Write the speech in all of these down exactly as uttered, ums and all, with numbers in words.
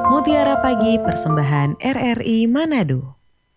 Mutiara Pagi Persembahan R R I Manado.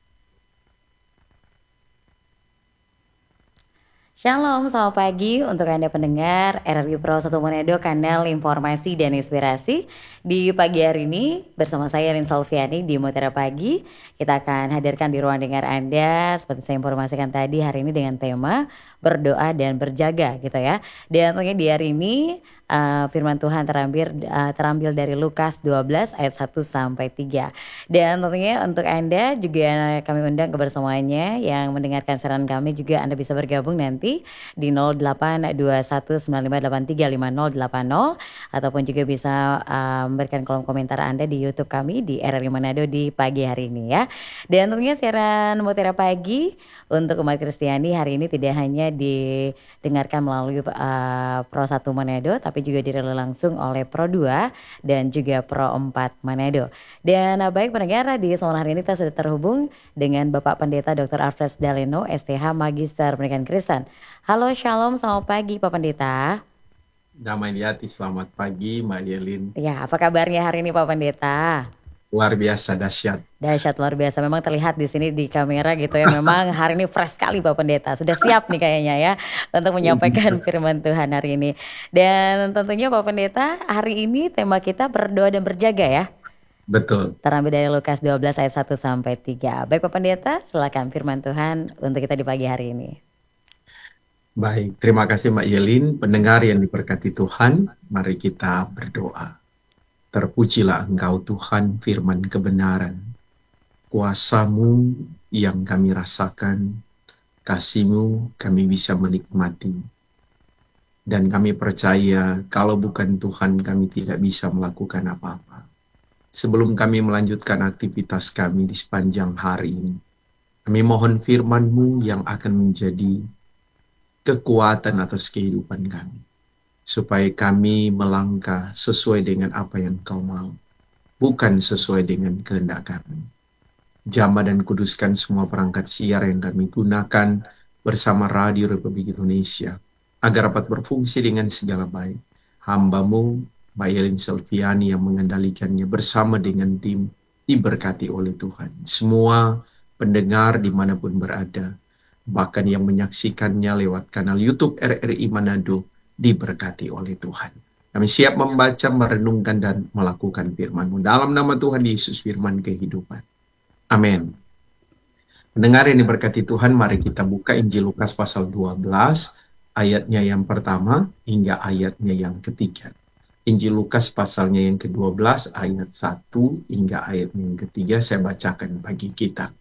Shalom, selamat pagi untuk Anda pendengar R R I Pro satu Manado, kanal informasi dan inspirasi. Di pagi hari ini bersama saya Lin Solviani di Mutiara Pagi. Kita akan hadirkan di ruang dengar Anda seperti saya informasikan tadi hari ini dengan tema berdoa dan berjaga gitu ya. Dan tentunya di hari ini uh, firman Tuhan terambil uh, terambil dari Lukas dua belas ayat satu sampai tiga. Dan tentunya untuk Anda juga kami undang kebersamaannya yang mendengarkan siaran kami juga Anda bisa bergabung nanti di nol delapan dua satu sembilan lima delapan tiga lima nol delapan nol ataupun juga bisa uh, memberikan kolom komentar Anda di YouTube kami di R R I Manado di pagi hari ini ya. Dan tentunya siaran Mutiara Pagi untuk umat Kristiani hari ini tidak hanya didengarkan melalui uh, Pro satu Manado tapi juga direlay langsung oleh Pro dua dan juga Pro empat Manado. Dan uh, baik pendengar, di sore hari ini kita sudah terhubung dengan Bapak Pendeta doktor Alfred Daleno S T H Magister Pendidikan Kristen. Halo, shalom, selamat pagi Pak Pendeta. Damai di hati, selamat pagi Mbak Yelin. Ya, apa kabarnya hari ini Pak Pendeta? Luar biasa, dahsyat. Dahsyat, luar biasa. Memang terlihat di sini di kamera gitu ya. Memang hari ini fresh sekali Pak Pendeta. Sudah siap nih kayaknya ya untuk menyampaikan firman Tuhan hari ini. Dan tentunya Pak Pendeta, hari ini tema kita berdoa dan berjaga ya. Betul. Terambil dari Lukas dua belas ayat satu sampai tiga. Baik Pak Pendeta, silakan firman Tuhan untuk kita di pagi hari ini. Baik, terima kasih Mbak Yelin. Pendengar yang diberkati Tuhan, mari kita berdoa. Terpujilah Engkau Tuhan, firman kebenaran. Kuasa-Mu yang kami rasakan, kasih-Mu kami bisa menikmati. Dan kami percaya kalau bukan Tuhan kami tidak bisa melakukan apa-apa. Sebelum kami melanjutkan aktivitas kami di sepanjang hari ini, kami mohon firman-Mu yang akan menjadi kekuatan atas kehidupan kami, supaya kami melangkah sesuai dengan apa yang Kau mau, bukan sesuai dengan kehendak kami. Jamah dan kuduskan semua perangkat siar yang kami gunakan bersama Radio Republik Indonesia, agar dapat berfungsi dengan segala baik. Hamba-Mu, Mbak Yelin Selviani yang mengendalikannya bersama dengan tim, diberkati oleh Tuhan. Semua pendengar dimanapun berada, bahkan yang menyaksikannya lewat kanal YouTube R R I Manado, diberkati oleh Tuhan. Kami siap membaca, merenungkan, dan melakukan firman-Mu. Dalam nama Tuhan Yesus, firman kehidupan. Amin. Pendengar yang diberkati Tuhan, mari kita buka Injil Lukas pasal dua belas, ayatnya yang pertama hingga ayatnya yang ketiga. Injil Lukas pasalnya yang kedua belas, ayat satu hingga ayatnya yang ketiga, saya bacakan bagi kita.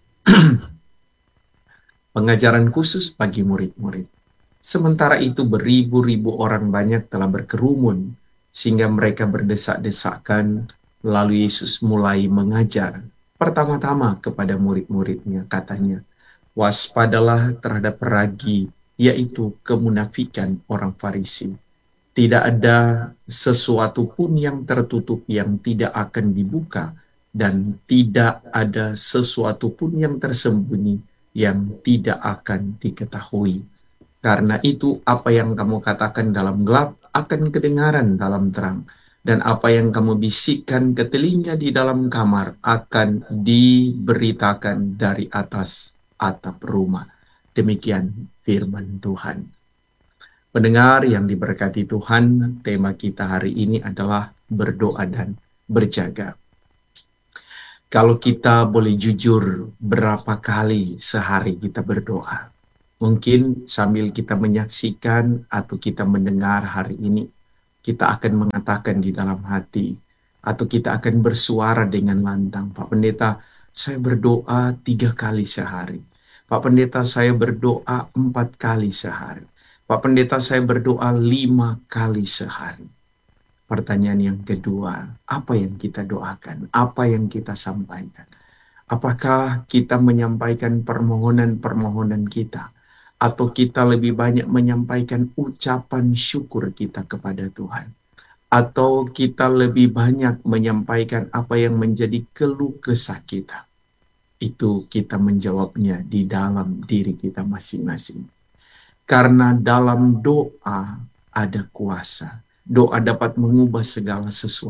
Pengajaran khusus bagi murid-murid. Sementara itu beribu-ribu orang banyak telah berkerumun, sehingga mereka berdesak-desakan, lalu Yesus mulai mengajar. Pertama-tama kepada murid-muridnya katanya, waspadalah terhadap ragi, yaitu kemunafikan orang Farisi. Tidak ada sesuatu pun yang tertutup yang tidak akan dibuka, dan tidak ada sesuatu pun yang tersembunyi yang tidak akan diketahui. Karena itu apa yang kamu katakan dalam gelap akan kedengaran dalam terang, dan apa yang kamu bisikkan ke telinga di dalam kamar akan diberitakan dari atas atap rumah. Demikian firman Tuhan. Pendengar yang diberkati Tuhan, tema kita hari ini adalah berdoa dan berjaga. Kalau kita boleh jujur, berapa kali sehari kita berdoa? Mungkin sambil kita menyaksikan atau kita mendengar hari ini, kita akan mengatakan di dalam hati, atau kita akan bersuara dengan lantang, Pak Pendeta, saya berdoa tiga kali sehari. Pak Pendeta, saya berdoa empat kali sehari. Pak Pendeta, saya berdoa lima kali sehari. Pertanyaan yang kedua, apa yang kita doakan? Apa yang kita sampaikan? Apakah kita menyampaikan permohonan-permohonan kita? Atau kita lebih banyak menyampaikan ucapan syukur kita kepada Tuhan? Atau kita lebih banyak menyampaikan apa yang menjadi keluh kesah kita? Itu kita menjawabnya di dalam diri kita masing-masing. Karena dalam doa ada kuasa. Doa dapat mengubah segala sesuatu.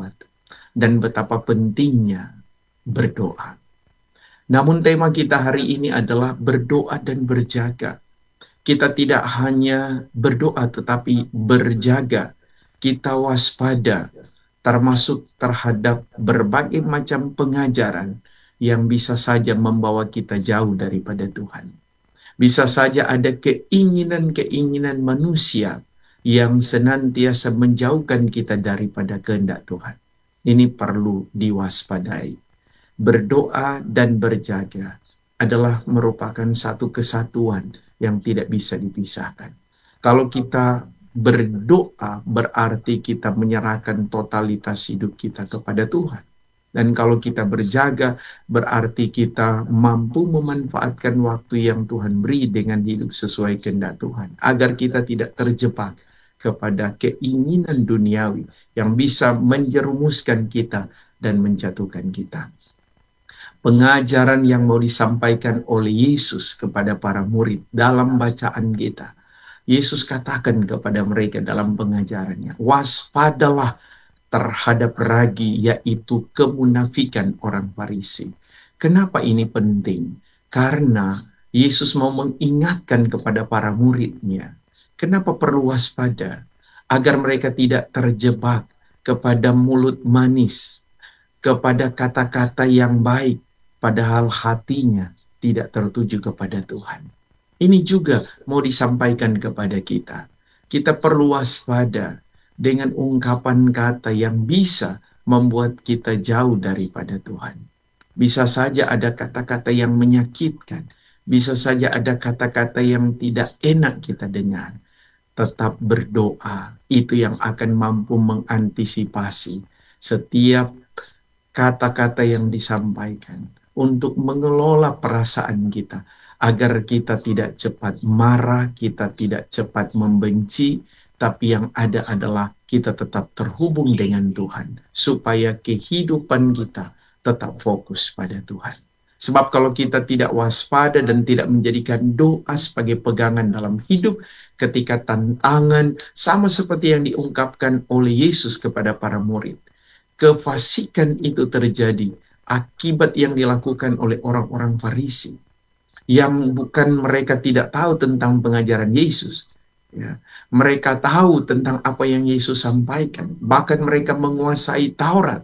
dan betapa pentingnya berdoa. Namun tema kita hari ini adalah berdoa dan berjaga. Kita tidak hanya berdoa tetapi berjaga. Kita waspada termasuk terhadap berbagai macam pengajaran yang bisa saja membawa kita jauh daripada Tuhan. Bisa saja ada keinginan-keinginan manusia yang senantiasa menjauhkan kita daripada kehendak Tuhan. Ini perlu diwaspadai. Berdoa dan berjaga adalah merupakan satu kesatuan yang tidak bisa dipisahkan. Kalau kita berdoa berarti kita menyerahkan totalitas hidup kita kepada Tuhan. Dan kalau kita berjaga berarti kita mampu memanfaatkan waktu yang Tuhan beri dengan hidup sesuai kehendak Tuhan. Agar kita tidak terjebak kepada keinginan duniawi yang bisa menjerumuskan kita dan menjatuhkan kita. Pengajaran yang mau disampaikan oleh Yesus kepada para murid dalam bacaan kita. Yesus katakan kepada mereka dalam pengajarannya, waspadalah terhadap ragi, yaitu kemunafikan orang Farisi. Kenapa ini penting? Karena Yesus mau mengingatkan kepada para muridnya. Kenapa perlu waspada? Agar mereka tidak terjebak kepada mulut manis, kepada kata-kata yang baik, padahal hatinya tidak tertuju kepada Tuhan. Ini juga mau disampaikan kepada kita. Kita perlu waspada dengan ungkapan kata yang bisa membuat kita jauh daripada Tuhan. Bisa saja ada kata-kata yang menyakitkan. Bisa saja ada kata-kata yang tidak enak kita dengar. Tetap berdoa, itu yang akan mampu mengantisipasi setiap kata-kata yang disampaikan untuk mengelola perasaan kita agar kita tidak cepat marah, kita tidak cepat membenci, tapi yang ada adalah kita tetap terhubung dengan Tuhan supaya kehidupan kita tetap fokus pada Tuhan. Sebab kalau kita tidak waspada dan tidak menjadikan doa sebagai pegangan dalam hidup, ketika tantangan sama seperti yang diungkapkan oleh Yesus kepada para murid, kefasikan itu terjadi akibat yang dilakukan oleh orang-orang Farisi yang bukan mereka tidak tahu tentang pengajaran Yesus, ya. Mereka tahu tentang apa yang Yesus sampaikan, bahkan mereka menguasai Taurat,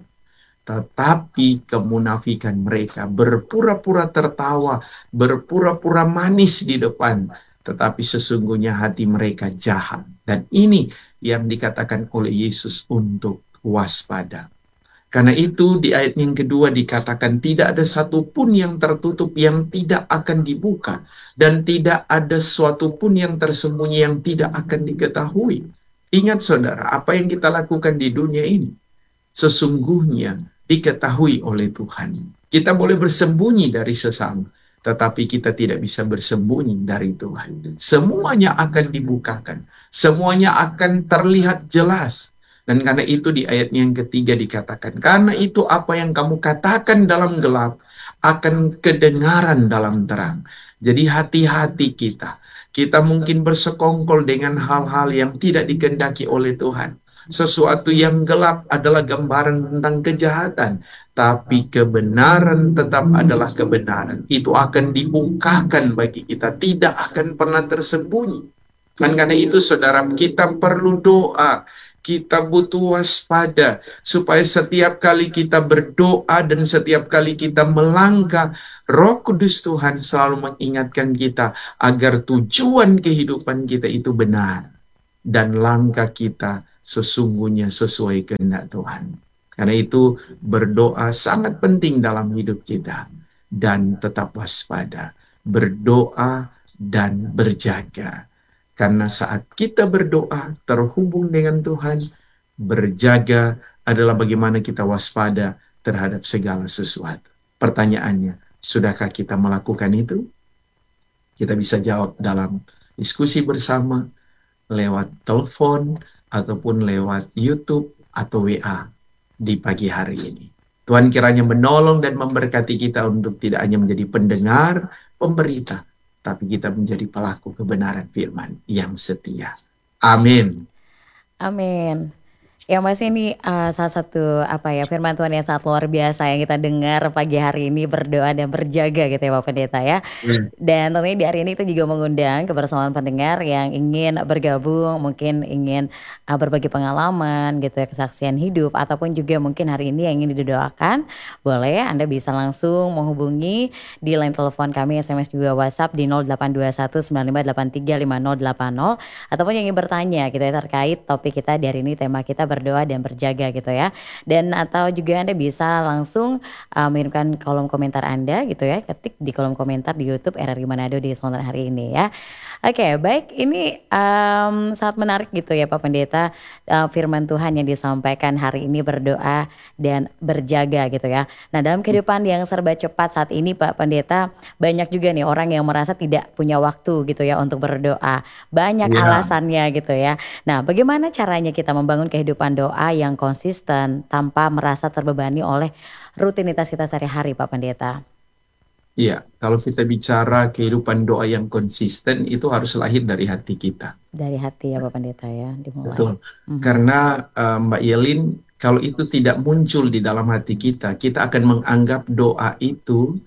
tetapi kemunafikan mereka berpura-pura tertawa, berpura-pura manis di depan, tetapi sesungguhnya hati mereka jahat. Dan ini yang dikatakan oleh Yesus untuk waspada. Karena itu di ayat yang kedua dikatakan tidak ada satupun yang tertutup yang tidak akan dibuka, dan tidak ada suatu pun yang tersembunyi yang tidak akan diketahui. Ingat saudara, apa yang kita lakukan di dunia ini sesungguhnya diketahui oleh Tuhan. Kita boleh bersembunyi dari sesama, tetapi kita tidak bisa bersembunyi dari Tuhan. Semuanya akan dibukakan, semuanya akan terlihat jelas. Dan karena itu di ayat yang ketiga dikatakan, karena itu apa yang kamu katakan dalam gelap akan kedengaran dalam terang. Jadi hati-hati kita. Kita mungkin bersekongkol dengan hal-hal yang tidak dikehendaki oleh Tuhan. Sesuatu yang gelap adalah gambaran tentang kejahatan. Tapi kebenaran tetap adalah kebenaran. Itu akan dibukakan bagi kita. Tidak akan pernah tersembunyi. Dan karena itu saudara, kita perlu doa. Kita butuh waspada supaya setiap kali kita berdoa dan setiap kali kita melangkah, Roh Kudus Tuhan selalu mengingatkan kita agar tujuan kehidupan kita itu benar dan langkah kita sesungguhnya sesuai kehendak Tuhan. Karena itu berdoa sangat penting dalam hidup kita dan tetap waspada, berdoa dan berjaga. Karena saat kita berdoa, terhubung dengan Tuhan, berjaga adalah bagaimana kita waspada terhadap segala sesuatu. Pertanyaannya, sudahkah kita melakukan itu? Kita bisa jawab dalam diskusi bersama, lewat telepon, ataupun lewat YouTube atau W A di pagi hari ini. Tuhan kiranya menolong dan memberkati kita untuk tidak hanya menjadi pendengar, pemberita, tapi kita menjadi pelaku kebenaran firman yang setia. Amin. Amin. Yang pasti ini uh, salah satu apa ya firman Tuhan yang sangat luar biasa yang kita dengar pagi hari ini, berdoa dan berjaga gitu ya Pak Pendeta ya. Hmm. Dan tentunya di hari ini kita juga mengundang kebersamaan pendengar yang ingin bergabung, mungkin ingin uh, berbagi pengalaman gitu ya, kesaksian hidup, ataupun juga mungkin hari ini yang ingin didoakan, boleh Anda bisa langsung menghubungi di line telepon kami, S M S juga WhatsApp di nol delapan dua satu sembilan lima delapan tiga lima nol delapan nol, ataupun yang ingin bertanya gitu ya terkait topik kita di hari ini, tema kita berdoa dan berjaga gitu ya. Dan atau juga Anda bisa langsung uh, mengirimkan kolom komentar Anda gitu ya, ketik di kolom komentar di YouTube R R I Manado di kesempatan hari ini ya. Oke, baik, ini um, sangat menarik gitu ya Pak Pendeta, uh, firman Tuhan yang disampaikan hari ini, berdoa dan berjaga gitu ya. Nah, dalam kehidupan yang serba cepat saat ini Pak Pendeta, banyak juga nih orang yang merasa tidak punya waktu gitu ya untuk berdoa. Banyak Ya, alasannya gitu ya. Nah, bagaimana caranya kita membangun kehidupan doa yang konsisten tanpa merasa terbebani oleh rutinitas kita sehari-hari Pak Pendeta? iya. Kalau kita bicara kehidupan doa yang konsisten, itu harus lahir dari hati kita. Dari hati ya Pak Pendeta ya, dimulai. Betul. Mhm. Karena eh, Mbak Yelin, kalau itu tidak muncul di dalam hati kita, kita akan menganggap doa itu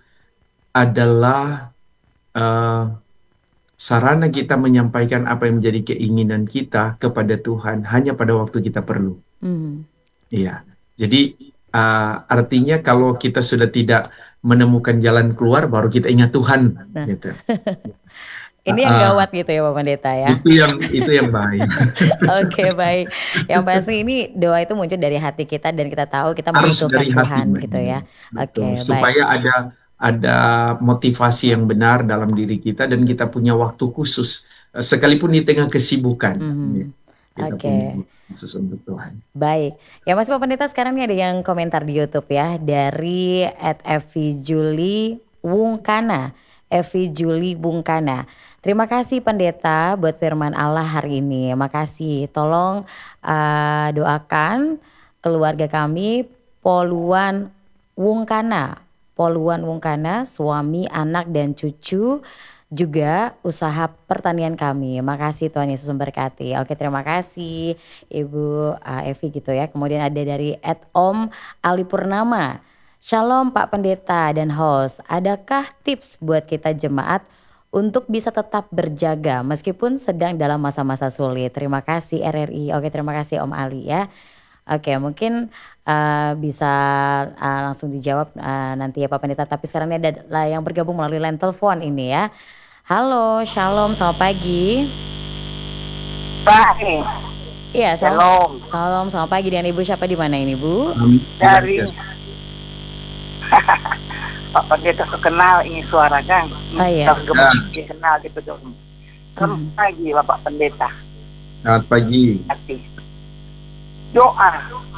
adalah eh, sarana kita menyampaikan apa yang menjadi keinginan kita kepada Tuhan hanya pada waktu kita perlu. Mhm. Iya. Jadi uh, artinya kalau kita sudah tidak menemukan jalan keluar, baru kita ingat Tuhan, Nah, gitu. ini Uh, yang uh, gawat gitu ya Pak Pendeta ya. itu yang itu yang bahaya. Oke, baik. Yang pasti ini doa itu muncul dari hati kita dan kita tahu kita Harus membutuhkan dari hati, Tuhan Mbak gitu Yelin. ya. Oke, Betul. baik. Supaya ada ada motivasi yang benar dalam diri kita dan kita punya waktu khusus, uh, sekalipun di tengah kesibukan, Mhm. kita Oke, punya waktu khusus untuk Tuhan. baik. Ya Mas Pak Pendeta, sekarang ini ada yang komentar di YouTube ya dari at Evi Juli Wungkana. Evi Juli Bungkana. Terima kasih Pendeta buat firman Allah hari ini. Makasih. Tolong uh, doakan keluarga kami, Poluan Wungkana. Poluan Wungkana, suami, anak, dan cucu, juga usaha pertanian kami. Makasih, Tuhan Yesus memberkati. Oke, terima kasih Ibu uh, Evi gitu ya. Kemudian ada dari at Om Ali Purnama. Shalom Pak Pendeta dan host. Adakah tips buat kita jemaat untuk bisa tetap berjaga meskipun sedang dalam masa-masa sulit? Terima kasih R R I. Oke, terima kasih Om Ali ya. Oke, mungkin uh, bisa uh, langsung dijawab uh, nanti ya Pak Pendeta. Tapi sekarang ini ada lah yang bergabung melalui line telepon ini ya. Halo, shalom, selamat pagi. Baik, Iya, shalom. shalom. Shalom, selamat pagi. Dengan Ibu siapa di mana ini, Bu? Amin. Dari Pak Pendeta kenal ini suara kan? Oh iya. Kalau gemes dikenal gitu dong. Selamat Hmm. pagi Bapak Pendeta. Selamat pagi. Hati. Doa.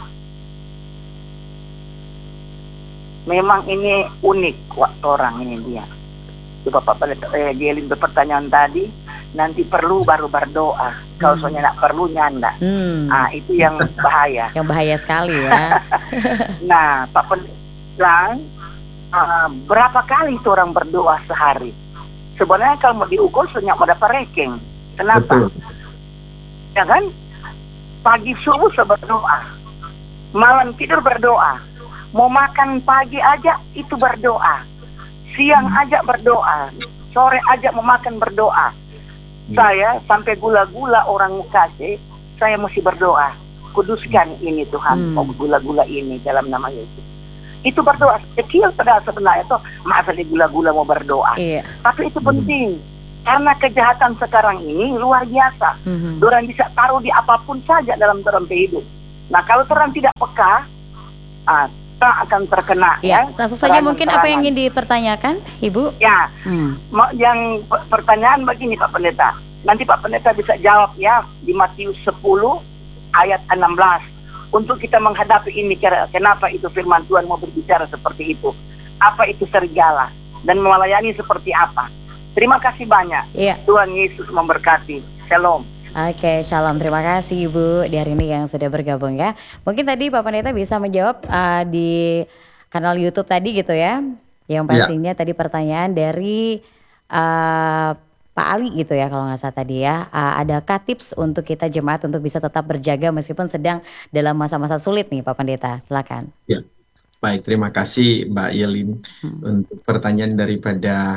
Memang ini unik waktu orang ini dia. Itu Bapak Pendeta eh, Gelin berpertanyaan tadi, nanti perlu baru berdoa. Kalau Hmm. soalnya nak perlu nyanda. Hmm, Ah, itu yang bahaya. yang bahaya sekali ya. Nah, Pak Pendeta, uh, berapa kali itu orang berdoa sehari? Sebenarnya kalau mau diukur senyap mau dapat ranking. Kenapa? Betul. Ya kan? Pagi subuh saya berdoa, malam tidur berdoa, mau makan pagi aja itu berdoa, siang aja berdoa, sore aja mau makan berdoa. Saya sampai gula-gula orang mau kasih, saya mesti berdoa. Kuduskan ini Tuhan, Hmm. mau gula-gula ini dalam nama Yesus. Itu berdoa kecil padahal sebenarnya itu masa di gula-gula mau berdoa. Iya. Tapi itu penting karena kejahatan sekarang ini luar biasa. Mhm. Orang bisa taruh di apapun saja dalam dalam hidup. Nah kalau orang tidak peka, ah, kita akan terkena. Ya, Ya, langsung saja mungkin apa yang serangan-serangan. ingin dipertanyakan, Ibu? Ya, Hmm. ma- yang pe- pertanyaan begini Pak Pendeta. Nanti Pak Pendeta bisa jawab ya di Matius sepuluh ayat enam belas. Untuk kita menghadapi ini, kira- kenapa itu firman Tuhan mau berbicara seperti itu? Apa itu serigala? Dan melayani seperti apa? Terima kasih banyak. Iya. Tuhan Yesus memberkati. Shalom. Oke, shalom. Terima kasih Ibu di hari ini yang sudah bergabung ya. Mungkin tadi Pak Pendeta bisa menjawab uh, di kanal YouTube tadi gitu ya. Yang pastinya tadi pertanyaan dari uh, Pak Ali gitu ya kalau nggak salah tadi ya, uh, adakah tips untuk kita jemaat untuk bisa tetap berjaga meskipun sedang dalam masa-masa sulit nih Pak Pendeta? Silakan. Ya, baik, terima kasih Mbak Yelin Hmm. untuk pertanyaan daripada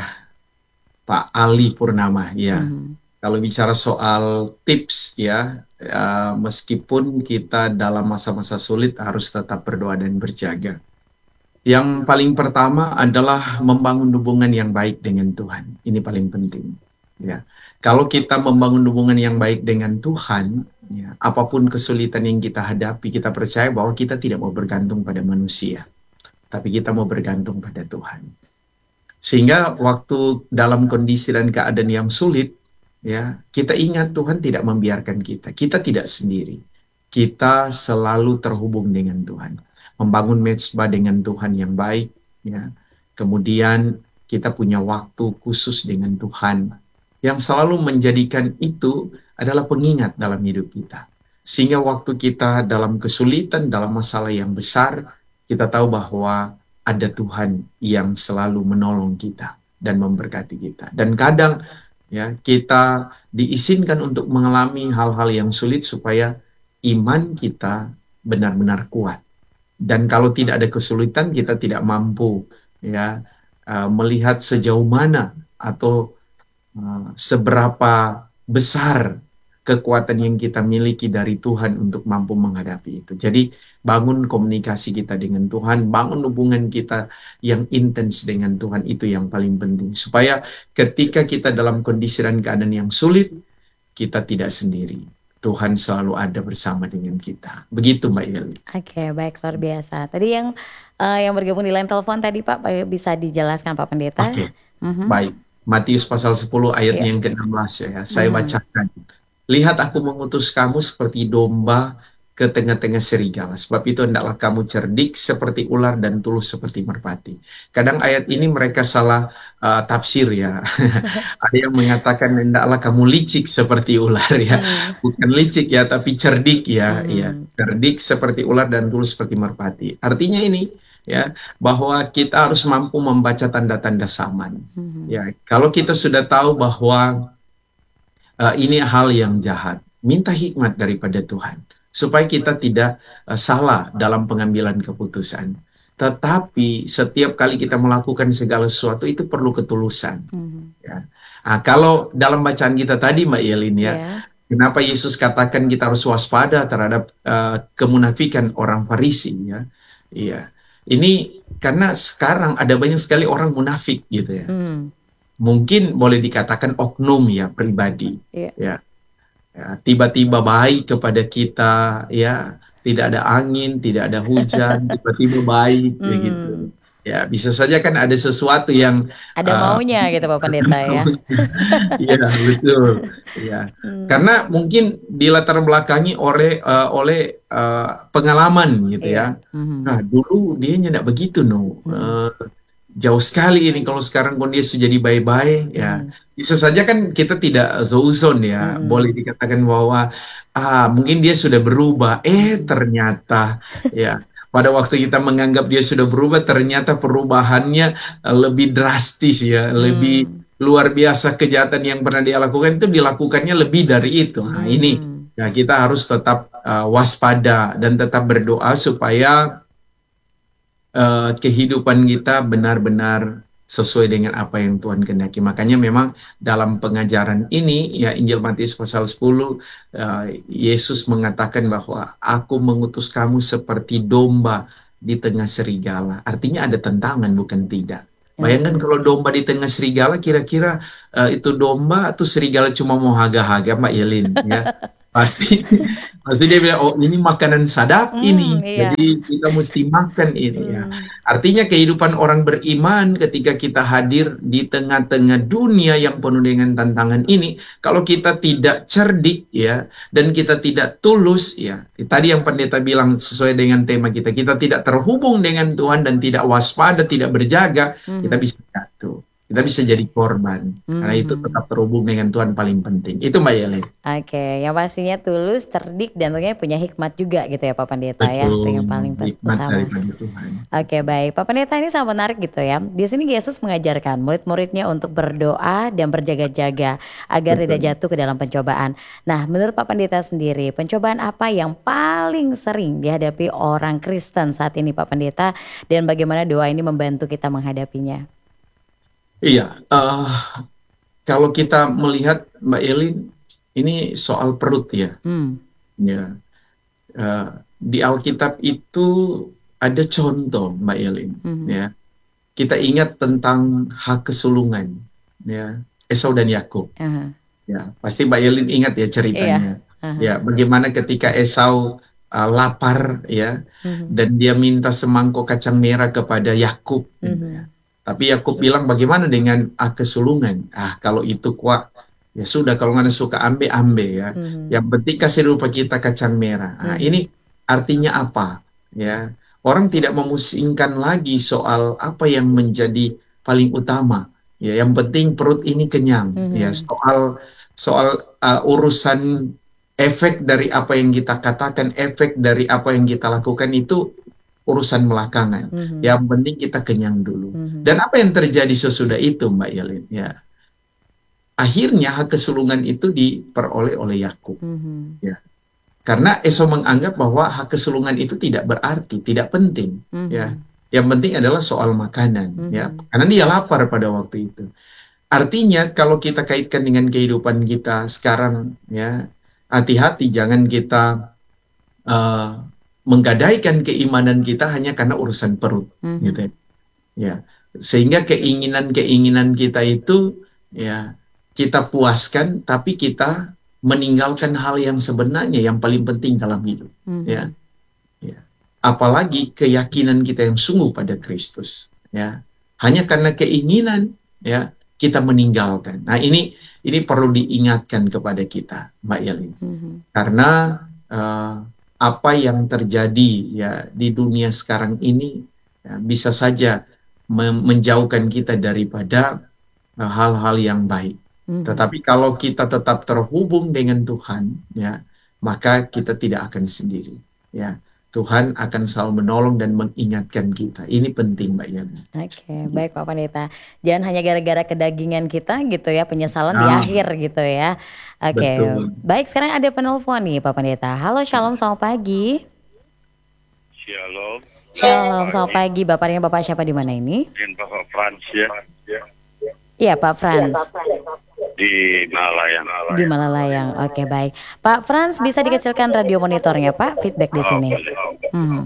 Pak Ali Purnama. Ya, Hmm. kalau bicara soal tips ya, uh, meskipun kita dalam masa-masa sulit harus tetap berdoa dan berjaga. Yang paling pertama adalah membangun hubungan yang baik dengan Tuhan. Ini paling penting. Ya, kalau kita membangun hubungan yang baik dengan Tuhan, ya, apapun kesulitan yang kita hadapi, kita percaya bahwa kita tidak mau bergantung pada manusia, tapi kita mau bergantung pada Tuhan. Sehingga waktu dalam kondisi dan keadaan yang sulit, ya, kita ingat Tuhan tidak membiarkan kita. Kita tidak sendiri. Kita selalu terhubung dengan Tuhan. Membangun mezbah dengan Tuhan yang baik, ya. Kemudian kita punya waktu khusus dengan Tuhan yang selalu menjadikan itu adalah pengingat dalam hidup kita. Sehingga waktu kita dalam kesulitan, dalam masalah yang besar, kita tahu bahwa ada Tuhan yang selalu menolong kita dan memberkati kita. Dan kadang ya kita diizinkan untuk mengalami hal-hal yang sulit supaya iman kita benar-benar kuat. Dan kalau tidak ada kesulitan, kita tidak mampu ya uh, melihat sejauh mana atau uh, seberapa besar kekuatan yang kita miliki dari Tuhan untuk mampu menghadapi itu. Jadi bangun komunikasi kita dengan Tuhan, bangun hubungan kita yang intens dengan Tuhan, itu yang paling penting. Supaya ketika kita dalam kondisi dan keadaan yang sulit, kita tidak sendiri. Tuhan selalu ada bersama dengan kita. Begitu Mbak Yeli. Oke, baik, luar biasa. Tadi yang uh, yang bergabung di line telepon tadi Pak, bisa dijelaskan Pak Pendeta? Oke, Mhm. baik. Matius pasal sepuluh ayat Iya. yang ke enam belas ya. Saya Mhm. bacakan. Lihat aku mengutus kamu seperti domba ke tengah-tengah serigala. Sebab itu hendaklah kamu cerdik seperti ular dan tulus seperti merpati. Kadang ayat ini mereka salah uh, tafsir ya. Ada yang mengatakan hendaklah kamu licik seperti ular ya. Hmm. Bukan licik ya, tapi cerdik ya. Hmm. Ya, cerdik seperti ular dan tulus seperti merpati. Artinya ini ya, bahwa kita harus mampu membaca tanda-tanda zaman. Hmm. Ya, kalau kita sudah tahu bahwa Uh, ini hal yang jahat, minta hikmat daripada Tuhan supaya kita tidak uh, salah dalam pengambilan keputusan. Tetapi setiap kali kita melakukan segala sesuatu itu perlu ketulusan. Hmm. Ya. Nah, kalau dalam bacaan kita tadi Mbak Yelin ya, Yeah. kenapa Yesus katakan kita harus waspada terhadap uh, kemunafikan orang Farisi ya? Iya, ini karena sekarang ada banyak sekali orang munafik gitu ya. Hmm. Mungkin boleh dikatakan oknum ya, pribadi. Iya. Ya. Ya, tiba-tiba baik kepada kita, ya, tidak ada angin, tidak ada hujan, tiba-tiba baik, Hmm. begitu. Ya, bisa saja kan ada sesuatu yang Ada uh, maunya gitu Pak Pendeta ya. Iya, betul. Ya. Hmm. Karena mungkin dilatar belakangi oleh uh, oleh uh, pengalaman gitu Iya. ya. Hmm. Nah, dulu dia tidak begitu no. Hmm. Uh, jauh sekali ini kalau sekarang kondisi jadi baik-baik ya. Hmm. Bisa saja kan kita tidak zauzon ya. Hmm. Boleh dikatakan bahwa ah mungkin dia sudah berubah. Eh Hmm. ternyata ya pada waktu kita menganggap dia sudah berubah, ternyata perubahannya uh, lebih drastis ya, lebih Hmm. luar biasa. Kejahatan yang pernah dia lakukan itu dilakukannya lebih dari itu. Nah, ini Hmm. ya kita harus tetap uh, waspada dan tetap berdoa supaya Uh, kehidupan kita benar-benar sesuai dengan apa yang Tuhan kehendaki. Makanya memang dalam pengajaran ini ya Injil Matius pasal sepuluh uh, Yesus mengatakan bahwa aku mengutus kamu seperti domba di tengah serigala. Artinya ada tantangan bukan tidak. Bayangkan kalau domba di tengah serigala, kira-kira uh, itu domba atau serigala cuma mau haga-haga Mbak Yelin ya. Pasti pasti dia bilang oh ini makanan sadap Hmm, ini, iya. jadi kita mesti makan ini ya. Hmm. Artinya kehidupan orang beriman ketika kita hadir di tengah-tengah dunia yang penuh dengan tantangan ini, kalau kita tidak cerdik ya dan kita tidak tulus ya, tadi yang pendeta bilang sesuai dengan tema kita, kita tidak terhubung dengan Tuhan dan tidak waspada, tidak berjaga, Hmm. kita bisa jatuh. kita bisa jadi korban. Karena itu Mhm. tetap terhubung dengan Tuhan paling penting. Itu Mbak Yelin. Oke, yang pastinya tulus, cerdik, dan tentunya punya hikmat juga gitu ya Pak Pendeta ya, itu yang Betul, paling pen- hikmat utama. daripada Tuhan. Oke, baik. Pak Pendeta, ini sangat menarik gitu ya. Di sini Yesus mengajarkan murid-muridnya untuk berdoa dan berjaga-jaga agar tidak Betul. jatuh ke dalam pencobaan. Nah, menurut Pak Pendeta sendiri, pencobaan apa yang paling sering dihadapi orang Kristen saat ini Pak Pendeta, dan bagaimana doa ini membantu kita menghadapinya? Iya, eh, kalau kita melihat Mbak Yelin, ini soal perut ya. Hmm. Ya, eh, di Alkitab itu ada contoh Mbak Yelin. Mhm. Ya, kita ingat tentang hak kesulungan, ya, Esau dan Yakub. Aha. Ya, pasti Mbak Yelin ingat ya Iya. ceritanya. Aha. Ya, bagaimana ketika Esau uh, lapar ya, Mhm. dan dia minta semangkuk kacang merah kepada Yakub. gitu Mhm. ya. Tapi Yakub bilang bagaimana dengan uh, kesulungan? Ah, kalau itu kuat, ya sudah, kalau nggak suka ambil ambil ya. Mhm. Yang penting kasih rupa kita kacang merah. Nah, Mhm. ini artinya apa? Ya, orang tidak memusingkan lagi soal apa yang menjadi paling utama. Ya, yang penting perut ini kenyang. Mhm. Ya, soal soal uh, urusan efek dari apa yang kita katakan, efek dari apa yang kita lakukan itu urusan belakangan. Mhm. Yang penting kita kenyang dulu. Mhm. Dan apa yang terjadi sesudah itu, Mbak Yelin? Ya, akhirnya hak kesulungan itu diperoleh oleh Yakub. Mhm. Ya, karena Esau menganggap bahwa hak kesulungan itu tidak berarti, tidak penting. Mhm. Ya, yang penting adalah soal makanan. Mhm. Ya, karena dia lapar pada waktu itu. Artinya kalau kita kaitkan dengan kehidupan kita sekarang, ya, hati-hati jangan kita uh, menggadaikan keimanan kita hanya karena urusan perut, Mhm. gitu ya. Ya, sehingga keinginan-keinginan kita itu ya kita puaskan, tapi kita meninggalkan hal yang sebenarnya yang paling penting dalam hidup. Mhm. Ya, ya. Apalagi keyakinan kita yang sungguh pada Kristus. Ya, hanya karena keinginan ya kita meninggalkan. Nah, ini ini perlu diingatkan kepada kita, Mbak Yelin, Mhm. karena uh, apa yang terjadi ya di dunia sekarang ini ya, bisa saja me- menjauhkan kita daripada uh, hal-hal yang baik. Mhm. Tetapi kalau kita tetap terhubung dengan Tuhan, ya, maka kita tidak akan sendiri. Ya, Tuhan akan selalu menolong dan mengingatkan kita. Ini penting, Mbak Yana. Oke, baik Pak Pendeta. Jangan hanya gara-gara kedagingan kita gitu ya, penyesalan di Nah, akhir gitu ya. Oke, betul. baik, sekarang ada penelpon nih Pak Pendeta. Halo, shalom, selamat pagi. Shalom. Shalom, selamat pagi. Bapaknya Bapak siapa di mana ini? Dan Bapak Frans ya Iya, Pak Frans di Malayang. di Malalayang. Oke, baik. Pak Frans, bisa dikecilkan radio monitornya, Pak? Feedback di Oh, sini. boleh. Mhm.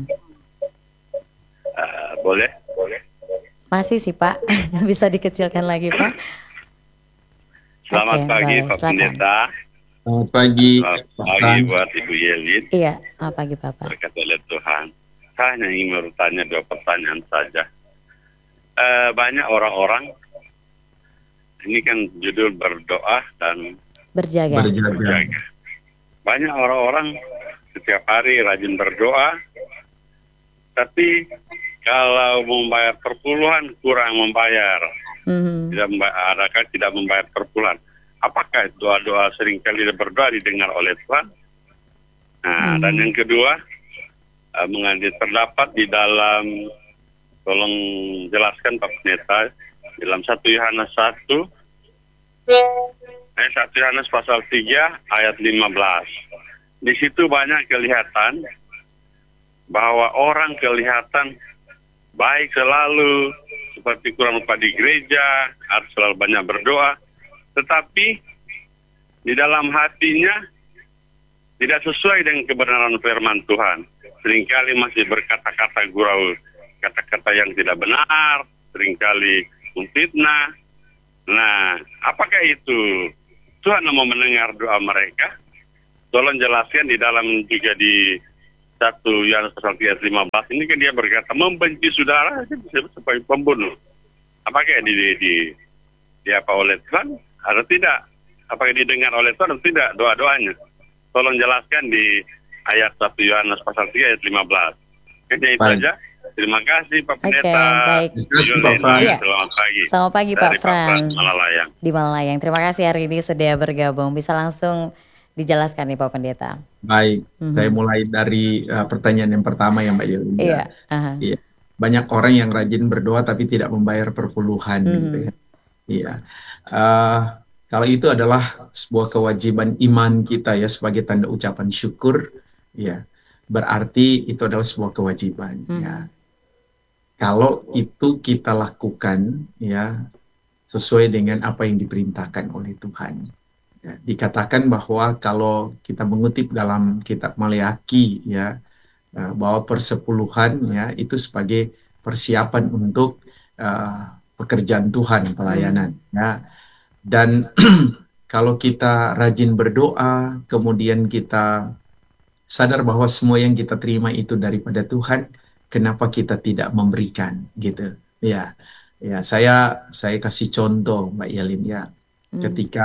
Uh, boleh? Boleh. Masih sih, Pak. Bisa dikecilkan lagi, Pak? Selamat Oke, pagi boleh. Pak Silakan. Pendeta. Selamat pagi, Selamat Pak pagi Frans. buat Ibu Yelin. Iya, selamat pagi, Bapak. Berkat oleh Tuhan. Saya hanya ingin bertanya dua pertanyaan saja. Eh, banyak orang-orang, ini kan judul berdoa dan Berjaga. Berjaga. berjaga. Banyak orang-orang setiap hari rajin berdoa, tapi kalau membayar perpuluhan kurang membayar. Mhm. Tidak membayar, adakah tidak membayar perpuluhan? Apakah doa-doa seringkali berdoa didengar oleh Tuhan? Nah, Hmm. dan yang kedua, uh, mengambil terdapat di dalam, tolong jelaskan Pak Pendeta, dalam satu Yohanes satu, eh, satu Yohanes pasal tiga ayat lima belas. Di situ banyak kelihatan bahwa orang kelihatan baik selalu, seperti kurang lupa di gereja, harus selalu banyak berdoa, tetapi di dalam hatinya tidak sesuai dengan kebenaran firman Tuhan. Seringkali masih berkata-kata gurau, kata-kata yang tidak benar, seringkali memfitnah. Nah, apakah itu Tuhan mau mendengar doa mereka? Tolong jelaskan di dalam juga di satu Yohanes pasal tiga ayat lima belas ini kan dia berkata membenci saudara sebagai pembunuh. Apakah di, di, di, di apa oleh Tuhan atau tidak? Apakah didengar oleh Tuhan atau tidak doa-doanya? Tolong jelaskan di ayat satu Yohanes pasal tiga ayat lima belas. Hanya itu Baik. saja. Terima kasih Pak Oke, Pendeta. baik. Terima kasih, Yulin, Bapak. Iya. Selamat pagi. Selamat pagi Pak Dari Frans Malalayang. di Malayang. Terima kasih hari ini sudah bergabung. Bisa langsung dijelaskan nih Pak Pendeta. Baik, Mhm. saya mulai dari uh, pertanyaan yang pertama ya Mbak Yulin. Iya. Aha. Iya. Banyak orang yang rajin berdoa tapi tidak membayar perpuluhan, Mhm. gitu ya. Iya. Uh, kalau itu adalah sebuah kewajiban iman kita ya sebagai tanda ucapan syukur, ya. Berarti itu adalah sebuah kewajiban, Mhm. ya. Kalau itu kita lakukan, ya, sesuai dengan apa yang diperintahkan oleh Tuhan. Ya, dikatakan bahwa kalau kita mengutip dalam kitab Maleakhi, ya, uh, bahwa persepuluhan, ya, itu sebagai persiapan untuk uh, pekerjaan Tuhan, pelayanan, ya. Dan kalau kita rajin berdoa, kemudian kita sadar bahwa semua yang kita terima itu daripada Tuhan, kenapa kita tidak memberikan, gitu? Ya, ya. Saya saya kasih contoh, Mbak Yelin, ya. Mhm. Ketika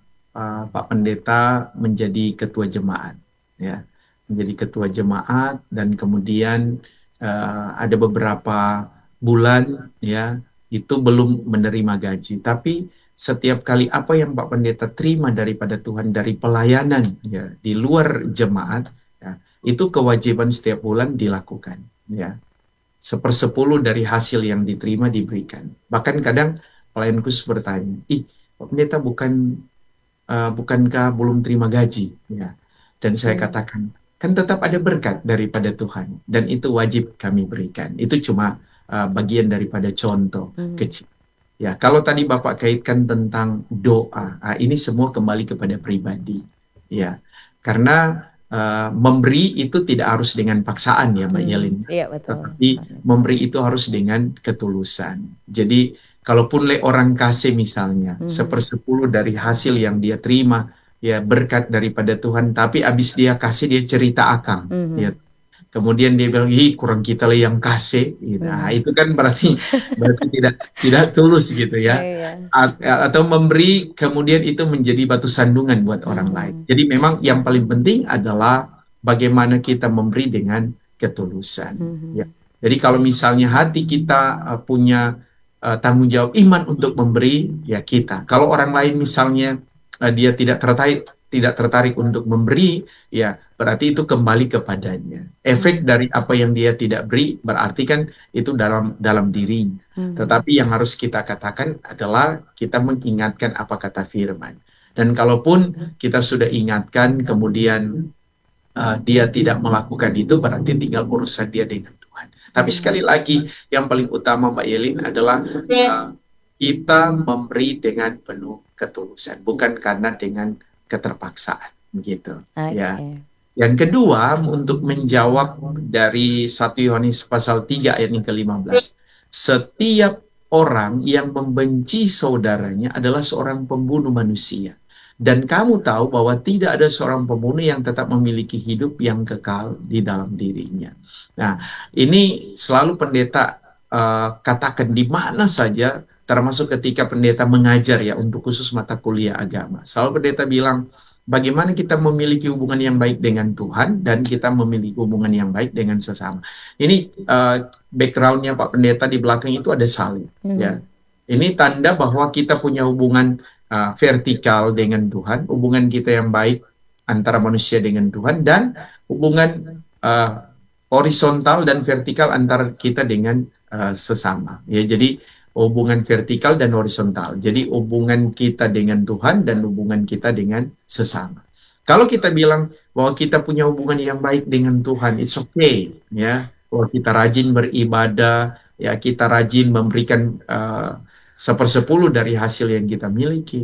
uh, Pak Pendeta menjadi ketua jemaat, ya, menjadi ketua jemaat, dan kemudian uh, ada beberapa bulan, ya, itu belum menerima gaji, tapi setiap kali apa yang Pak Pendeta terima daripada Tuhan dari pelayanan, ya, di luar jemaat, ya, itu kewajiban setiap bulan dilakukan, ya. Sepersepuluh dari hasil yang diterima diberikan. Bahkan kadang pelayan khusus bertanya, ih Pak Pendeta bukan uh, bukankah belum terima gaji, ya? Dan saya Hmm. katakan, kan tetap ada berkat daripada Tuhan, dan itu wajib kami berikan. Itu cuma uh, bagian daripada contoh Mhm. kecil. Ya, kalau tadi Bapak kaitkan tentang doa, ah, ini semua kembali kepada pribadi, ya. Karena uh, memberi itu tidak harus dengan paksaan ya, Mbak Mhm. Yelin. Iya betul. Tetapi memberi itu harus dengan ketulusan. Jadi, kalaupun le orang kasih misalnya Mhm. sepersepuluh dari hasil yang dia terima, ya berkat daripada Tuhan, tapi abis dia kasih dia cerita akang, Mhm. ya. Kemudian dia bilang, ih kurang kita lah yang kasih, gitu. Nah, Mhm. itu kan berarti berarti tidak tidak tulus gitu ya. Iya. A- atau memberi kemudian itu menjadi batu sandungan buat orang Mhm. lain. Jadi memang yang paling penting adalah bagaimana kita memberi dengan ketulusan. Mhm. Ya. Jadi kalau misalnya hati kita uh, punya uh, tanggung jawab iman untuk memberi, ya kita. Kalau orang lain misalnya uh, dia tidak tertarik tidak tertarik untuk memberi, ya berarti itu kembali kepadanya. Efek dari apa yang dia tidak beri berarti kan itu dalam dalam dirinya. Mhm. Tetapi yang harus kita katakan adalah kita mengingatkan apa kata firman. Dan kalaupun kita sudah ingatkan kemudian uh, dia tidak melakukan itu, berarti tinggal urusan dia dengan Tuhan. Tapi sekali lagi yang paling utama Mbak Yelin adalah uh, kita memberi dengan penuh ketulusan, bukan karena dengan keterpaksaan, gitu. Oke. Ya. Yang kedua, untuk menjawab dari satu Yohanes pasal tiga ayat yang ke lima belas. Setiap orang yang membenci saudaranya adalah seorang pembunuh manusia. Dan kamu tahu bahwa tidak ada seorang pembunuh yang tetap memiliki hidup yang kekal di dalam dirinya. Nah, ini selalu pendeta uh, katakan di mana saja, termasuk ketika pendeta mengajar ya untuk khusus mata kuliah agama. Selalu pendeta bilang, bagaimana kita memiliki hubungan yang baik dengan Tuhan dan kita memiliki hubungan yang baik dengan sesama. Ini uh, backgroundnya Pak Pendeta di belakang itu ada salib. Mhm. Ya. Ini tanda bahwa kita punya hubungan uh, vertikal dengan Tuhan, hubungan kita yang baik antara manusia dengan Tuhan, dan hubungan uh, horizontal dan vertikal antara kita dengan uh, sesama. Ya, jadi hubungan vertikal dan horizontal. Jadi hubungan kita dengan Tuhan dan hubungan kita dengan sesama. Kalau kita bilang bahwa kita punya hubungan yang baik dengan Tuhan, it's okay, ya. Bahwa kita rajin beribadah, ya kita rajin memberikan uh, sepersepuluh dari hasil yang kita miliki.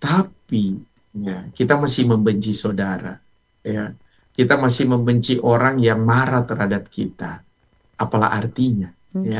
Tapi, ya kita masih membenci saudara, ya. Kita masih membenci orang yang marah terhadap kita. Apalah artinya, Mhm. ya.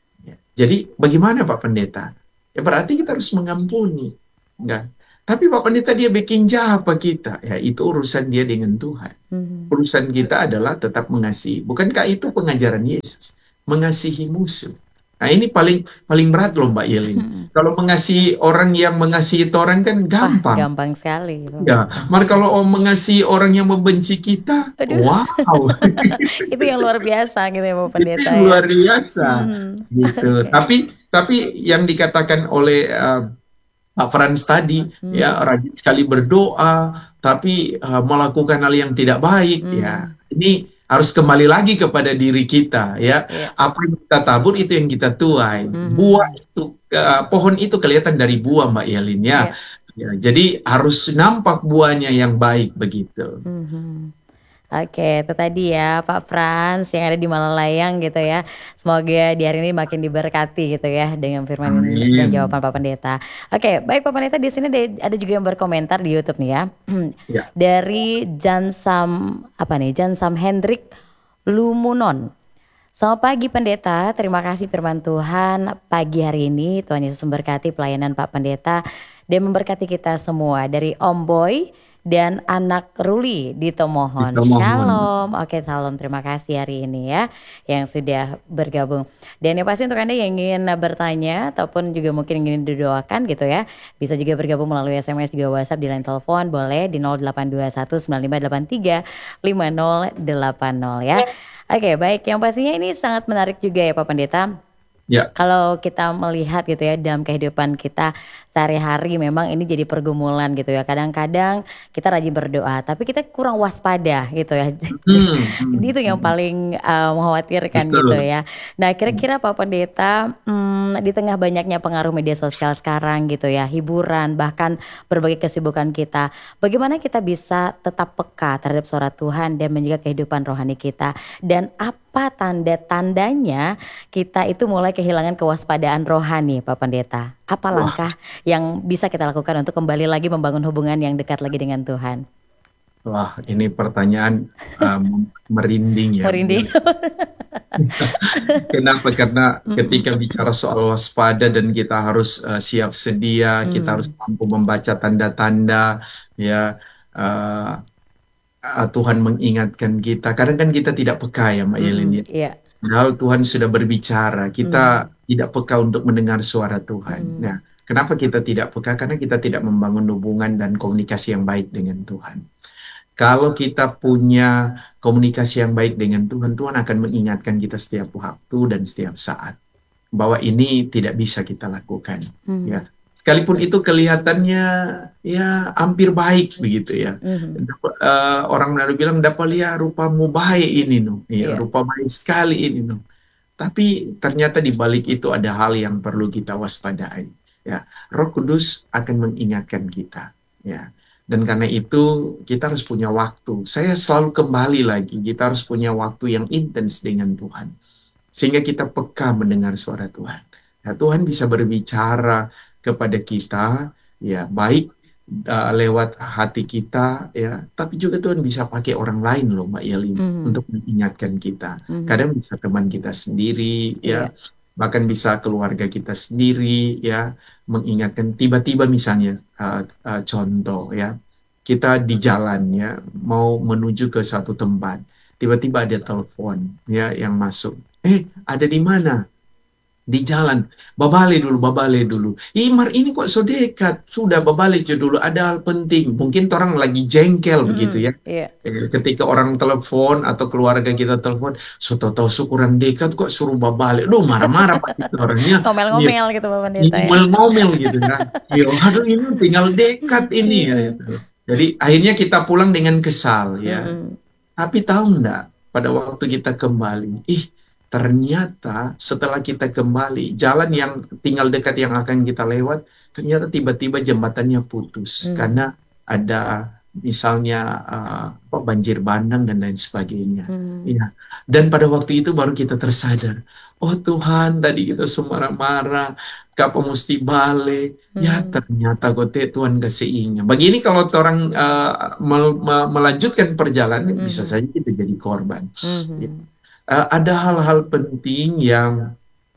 Jadi bagaimana Pak Pendeta? Ya berarti kita harus mengampuni. Enggak. Tapi Pak Pendeta dia bikin jahat apa kita? Ya itu urusan dia dengan Tuhan. Mhm. Urusan kita adalah tetap mengasihi. Bukankah itu pengajaran Yesus? Mengasihi musuh. Nah ini paling paling berat loh Mbak Yelin. Kalau mengasihi orang yang mengasihi orang kan Wah, gampang. gampang sekali. Ya, malah kalau mengasihi orang yang membenci kita, Aduh. wow, Itu yang luar biasa gitu ya Bapak Pendeta itu ya. luar biasa, Hmm. gitu. Oke. Tapi tapi yang dikatakan oleh uh, Pak Frans tadi, Hmm. ya rajin sekali berdoa, tapi uh, melakukan hal yang tidak baik, Hmm. ya ini harus kembali lagi kepada diri kita, ya. Iya. Apa yang kita tabur itu yang kita tuai. Hmm. Buah itu, uh, pohon itu kelihatan dari buah Mbak Yelin, ya. Iya. Ya, jadi harus nampak buahnya yang baik begitu. Mhm. Oke, itu tadi ya Pak Frans yang ada di Malalayang gitu ya. Semoga di hari ini makin diberkati gitu ya dengan firman dan Amin. jawaban Pak Pendeta. Oke, baik Pak Pendeta, di sini ada ada juga yang berkomentar di YouTube nih ya. Ya. Dari Jansam apa nih? Jansam Hendrik Lumunon. Selamat pagi Pendeta, terima kasih firman Tuhan pagi hari ini. Tuhan Yesus memberkati pelayanan Pak Pendeta dan memberkati kita semua. Dari Om Boy dan anak Ruli di Tomohon. Di Tomohon. Shalom. Oke, salam. Terima kasih hari ini ya yang sudah bergabung. Dan yang pasti untuk Anda yang ingin bertanya ataupun juga mungkin ingin didoakan gitu ya, bisa juga bergabung melalui S M S juga WhatsApp di line telepon, boleh di nol delapan dua satu sembilan lima delapan tiga lima nol delapan nol ya. Oke, baik. Yang pastinya ini sangat menarik juga ya Pak Pendeta. Ya. Kalau kita melihat gitu ya dalam kehidupan kita sehari-hari memang ini jadi pergumulan gitu ya. Kadang-kadang kita rajin berdoa tapi kita kurang waspada gitu ya. Hmm, Jadi itu yang paling uh, mengkhawatirkan Betul. gitu ya. Nah kira-kira Pak Pendeta hmm, di tengah banyaknya pengaruh media sosial sekarang gitu ya, hiburan bahkan berbagai kesibukan kita, bagaimana kita bisa tetap peka terhadap suara Tuhan dan menjaga kehidupan rohani kita, dan apa tanda-tandanya kita itu mulai kehilangan kewaspadaan rohani Pak Pendeta? Apa Wah. langkah yang bisa kita lakukan untuk kembali lagi membangun hubungan yang dekat lagi dengan Tuhan? Wah, ini pertanyaan um, merinding ya. Merinding. Kenapa? Karena ketika bicara soal waspada dan kita harus uh, siap sedia, Mm. kita harus mampu membaca tanda-tanda, ya. Uh, uh, Tuhan mengingatkan kita. Kadang kan kita tidak peka ya, Mbak Yelin. Mm, iya. Padahal Tuhan sudah berbicara, kita tidak peka untuk mendengar suara Tuhan. Mm. Nah, kenapa kita tidak peka? Karena kita tidak membangun hubungan dan komunikasi yang baik dengan Tuhan. Kalau kita punya komunikasi yang baik dengan Tuhan, Tuhan akan mengingatkan kita setiap waktu dan setiap saat bahwa ini tidak bisa kita lakukan. Mm. Ya, sekalipun itu kelihatannya ya hampir baik begitu ya. Mm. Uh, orang Manado bilang, dapat lihat rupamu baik ini no, ya, Iya. rupa baik sekali ini no. Tapi ternyata di balik itu ada hal yang perlu kita waspadai. Ya, Roh Kudus akan mengingatkan kita. Ya. Dan karena itu kita harus punya waktu. Saya selalu kembali lagi, kita harus punya waktu yang intens dengan Tuhan. Sehingga kita peka mendengar suara Tuhan. Ya, Tuhan bisa berbicara kepada kita, ya baik uh, lewat hati kita, ya. Tapi juga Tuhan bisa pakai orang lain loh, Mbak Yelin, Mhm. untuk mengingatkan kita. Mhm. Kadang bisa teman kita sendiri, ya. Iya. Bahkan bisa keluarga kita sendiri, ya, mengingatkan. Tiba-tiba misalnya uh, uh, contoh ya, kita di jalan ya, mau menuju ke satu tempat, tiba-tiba ada telepon ya yang masuk. Eh, ada di mana? Di jalan. Babale dulu, babale dulu. Imar ini kok so dekat. Sudah babale aja dulu, ada hal penting. Mungkin orang lagi jengkel Mm, begitu ya. Iya. Eh, Ketika orang telepon atau keluarga kita telepon, so tahu syukuran dekat kok suruh babale. Duh, marah-marah pak itu orangnya. Ngomel-ngomel gitu Pak Pendeta ya. Ngomel-ngomel gitu kan. Yo, aduh ini tinggal dekat ini ya. Gitu. Jadi akhirnya kita pulang dengan kesal ya. Mm-mm. Tapi tahu enggak, pada waktu kita kembali, ih ternyata setelah kita kembali, jalan yang tinggal dekat yang akan kita lewat, ternyata tiba-tiba jembatannya putus. Hmm. Karena ada misalnya uh, apa, banjir bandang dan lain sebagainya. Hmm. Ya. Dan pada waktu itu baru kita tersadar, oh Tuhan tadi kita semarah-marah, kapan mesti balik. Ya Hmm. ternyata gote Tuhan kasih ingat. Begini kalau orang uh, mel- me- melanjutkan perjalanan, Mhm. bisa saja kita jadi korban. Mhm. Uh, ada hal-hal penting yang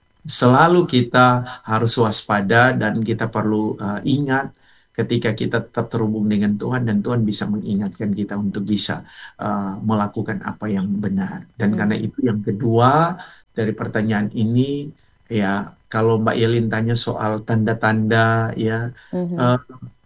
selalu kita harus waspada dan kita perlu uh, ingat ketika kita tetap terhubung dengan Tuhan, dan Tuhan bisa mengingatkan kita untuk bisa uh, melakukan apa yang benar. Dan Hmm. karena itu yang kedua dari pertanyaan ini, ya kalau Mbak Yelin tanya soal tanda-tanda ya, Mhm. eh,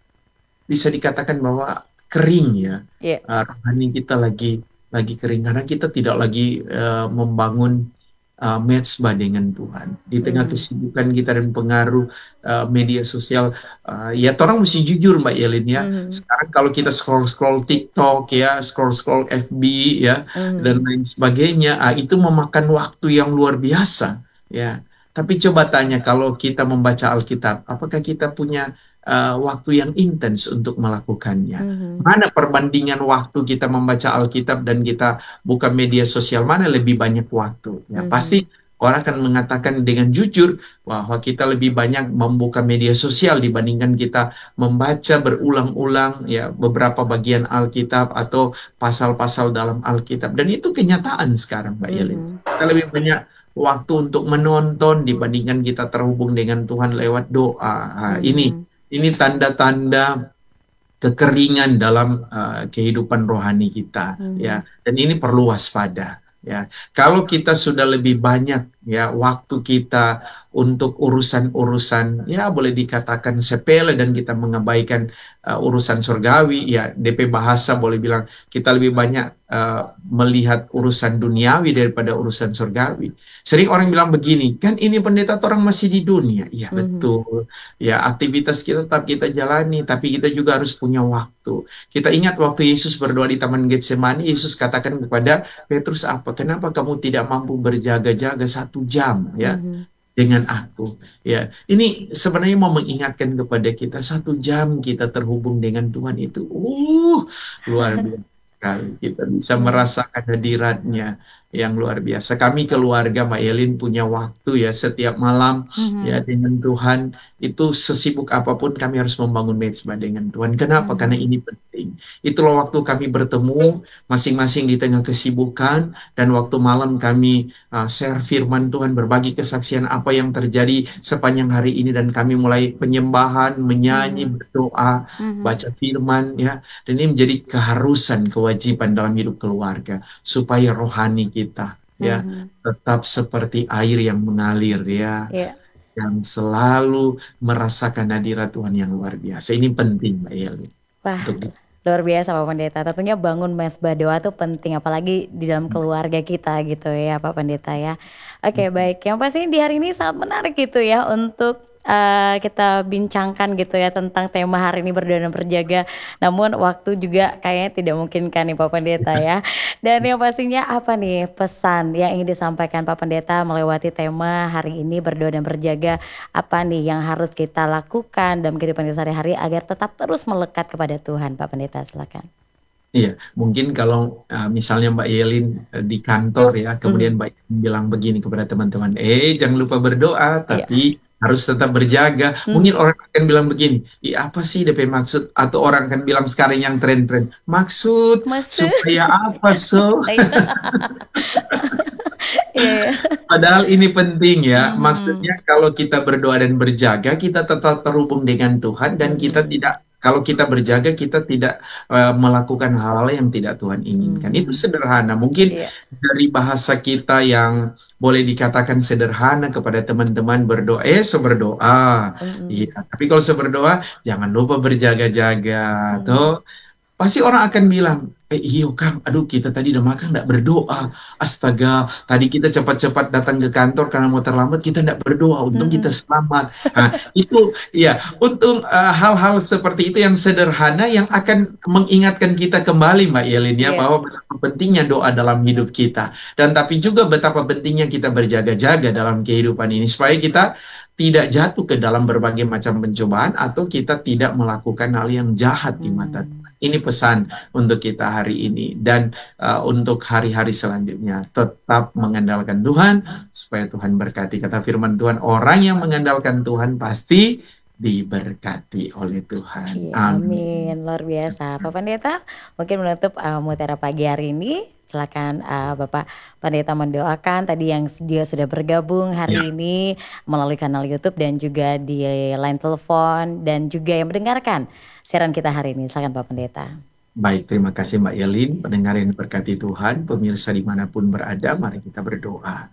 bisa dikatakan bahwa kering ya. Iya. Eh, rohani kita lagi lagi kering karena kita tidak lagi eh, membangun uh, mezbah dengan Tuhan. Di tengah Mhm. kesibukan kita dan pengaruh uh, media sosial, uh, ya orang mesti jujur Mbak Yelin ya. Mhm. Sekarang kalau kita scroll-scroll TikTok ya, scroll-scroll F B ya, dan Mhm. lain sebagainya, ah, itu memakan waktu yang luar biasa ya. Tapi coba tanya kalau kita membaca Alkitab, apakah kita punya uh, waktu yang intens untuk melakukannya? Mhm. Mana perbandingan waktu kita membaca Alkitab dan kita buka media sosial, mana lebih banyak waktu? Ya, Mhm. pasti orang akan mengatakan dengan jujur bahwa kita lebih banyak membuka media sosial dibandingkan kita membaca berulang-ulang ya beberapa bagian Alkitab atau pasal-pasal dalam Alkitab. Dan itu kenyataan sekarang, Mbak Yelin. Mhm. Kita lebih banyak waktu untuk menonton dibandingkan kita terhubung dengan Tuhan lewat doa. Nah, ini Mhm. ini tanda-tanda kekeringan dalam uh, kehidupan rohani kita Mhm. ya, dan ini perlu waspada ya. Kalau kita sudah lebih banyak ya waktu kita untuk urusan-urusan ya boleh dikatakan sepele dan kita mengabaikan uh, urusan surgawi ya, D P bahasa boleh bilang kita lebih banyak uh, melihat urusan duniawi daripada urusan surgawi. Sering orang bilang begini, kan ini pendeta orang masih di dunia. Iya Mhm. betul. Ya, aktivitas kita tetap kita jalani, tapi kita juga harus punya waktu. Kita ingat waktu Yesus berdoa di Taman Getsemani, Yesus katakan kepada Petrus apa? Kenapa kamu tidak mampu berjaga-jaga satu jam ya Mhm. dengan aku? Ya, ini sebenarnya mau mengingatkan kepada kita satu jam kita terhubung dengan Tuhan itu, uh, luar biasa sekali. Kita bisa Iya. merasakan hadiratnya yang luar biasa. Kami keluarga Mbak Yelin punya waktu ya setiap malam ya Mhm. dengan Tuhan. Itu sesibuk apapun kami harus membangun mezbah dengan Tuhan. Kenapa? Karena Mhm. ini penting. Itulah waktu kami bertemu masing-masing di tengah kesibukan, dan waktu malam kami uh, share firman Tuhan, berbagi kesaksian apa yang terjadi sepanjang hari ini, dan kami mulai penyembahan, menyanyi, Mhm. berdoa, Mhm. baca firman ya. Dan ini menjadi keharusan, kewajiban dalam hidup keluarga supaya rohani kita ya Mhm. tetap seperti air yang mengalir ya, Iya. yang selalu merasakan hadirat Tuhan yang luar biasa. Ini penting Mbak Yeli. Wah, Untuk luar biasa Pak Pendeta. Tentunya bangun mezbah doa tuh penting, apalagi di dalam keluarga kita gitu ya Pak Pendeta ya. Oke, baik. Yang pasti di hari ini sangat menarik gitu ya untuk eh, kita bincangkan gitu ya tentang tema hari ini, berdoa dan berjaga. Namun waktu juga kayaknya tidak memungkinkan nih Pak Pendeta ya. Dan yang pastinya apa nih pesan yang ingin disampaikan Pak Pendeta melewati tema hari ini, berdoa dan berjaga? Apa nih yang harus kita lakukan dalam kehidupan kita sehari-hari agar tetap terus melekat kepada Tuhan, Pak Pendeta? Silakan. Iya, mungkin kalau uh, misalnya Mbak Yelin uh, di kantor ya, kemudian Mhm. Mbak Yelin bilang begini kepada teman-teman, eh jangan lupa berdoa, Iya. tapi harus tetap berjaga. Mungkin Mhm. orang akan bilang begini, Ih, apa sih D P maksud? Atau orang akan bilang sekarang yang tren-tren, maksud Maksud supaya apa so? nah itu. Iya ya. Padahal ini penting ya, Mhm. maksudnya kalau kita berdoa dan berjaga, kita tetap terhubung dengan Tuhan, dan kita Mhm. tidak, kalau kita berjaga, kita tidak uh, melakukan hal-hal yang tidak Tuhan inginkan. Itu Mhm. sederhana. Mungkin Iya. dari bahasa kita yang boleh dikatakan sederhana kepada teman-teman berdoa, eh seberdoa. Mhm. Iya, tapi kalau seberdoa, jangan lupa berjaga-jaga. Mhm. Tuh, pasti orang akan bilang, eh iyo Kang, aduh kita tadi udah makan nggak berdoa. Astaga, tadi kita cepat-cepat datang ke kantor karena mau terlambat, kita nggak berdoa, untung kita Mhm. selamat. Nah, itu ya, untung uh, hal-hal seperti itu yang sederhana yang akan mengingatkan kita kembali Mbak Yelin ya, Iya. bahwa betapa pentingnya doa dalam hidup kita. Dan tapi juga betapa pentingnya kita berjaga-jaga dalam kehidupan ini, supaya kita tidak jatuh ke dalam berbagai macam pencobaan, atau kita tidak melakukan hal yang jahat di mata Tuhan. Mhm. Ini pesan untuk kita hari ini, dan uh, untuk hari-hari selanjutnya tetap mengandalkan Tuhan supaya Tuhan berkati. Kata firman Tuhan, orang yang mengandalkan Tuhan pasti diberkati oleh Tuhan. Iya, Amin. amin. Luar biasa. Pak Pendeta, mungkin menutup uh, Mutiara Pagi hari ini, silakan uh, Bapak Pendeta mendoakan tadi yang dia sudah bergabung Ya, hari ini melalui kanal YouTube dan juga di line telepon, dan juga yang mendengarkan siaran kita hari ini. Silakan Pak Pendeta. baik, terima kasih Mbak Yelin. Pendengar yang diberkati Tuhan, pemirsa dimanapun berada, mari kita berdoa.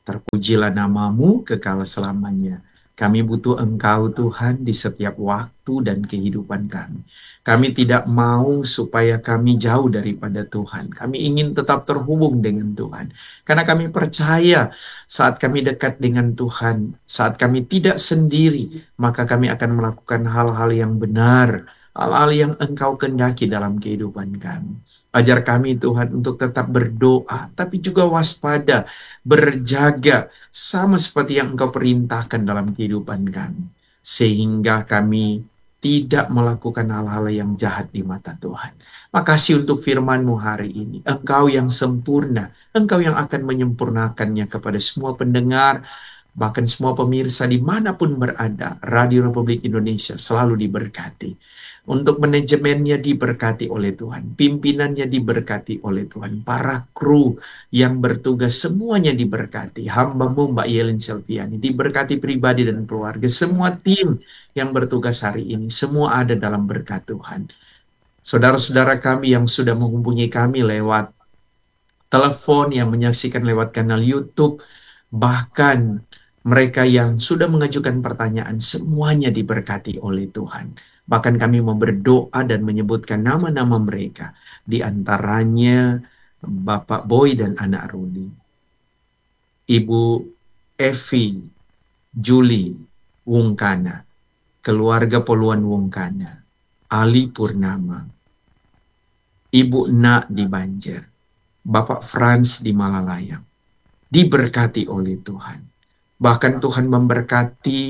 Terpujilah namamu kekal selamanya. Kami butuh Engkau Tuhan di setiap waktu dan kehidupan kami. Kami tidak mau supaya kami jauh daripada Tuhan. Kami ingin tetap terhubung dengan Tuhan. Karena kami percaya saat kami dekat dengan Tuhan, saat kami tidak sendiri, maka kami akan melakukan hal-hal yang benar, hal-hal yang Engkau kehendaki dalam kehidupan kami. Ajar kami Tuhan untuk tetap berdoa, tapi juga waspada, berjaga, sama seperti yang Engkau perintahkan dalam kehidupan kami. Sehingga kami tidak melakukan hal-hal yang jahat di mata Tuhan. Makasih untuk firman-Mu hari ini. Engkau yang sempurna, Engkau yang akan menyempurnakannya kepada semua pendengar, bahkan semua pemirsa dimanapun berada. Radio Republik Indonesia selalu diberkati. Untuk manajemennya diberkati oleh Tuhan, pimpinannya diberkati oleh Tuhan, para kru yang bertugas semuanya diberkati, hamba-Mu Mbak Yelin Selviani diberkati pribadi dan keluarga, semua tim yang bertugas hari ini, semua ada dalam berkat Tuhan. Saudara-saudara kami yang sudah menghubungi kami lewat telepon, yang menyaksikan lewat kanal YouTube, bahkan mereka yang sudah mengajukan pertanyaan, semuanya diberkati oleh Tuhan. Bahkan kami mau berdoa dan menyebutkan nama-nama mereka. Di antaranya Bapak Boy dan anak Rudi, Ibu Evi, Juli Wungkana, keluarga Poluan Wungkana, Ali Purnama, Ibu Nak di Banjar, Bapak Frans di Malalayang. Diberkati oleh Tuhan. Bahkan Tuhan memberkati